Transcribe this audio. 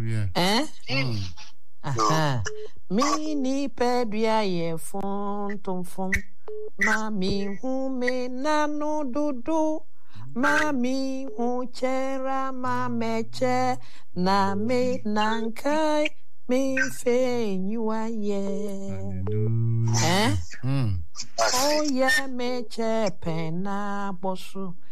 Mini pedria ye fon mami hume nano dudu mami huchera mameche na me nankai me fe nyuaye oh yeah meche pena bosu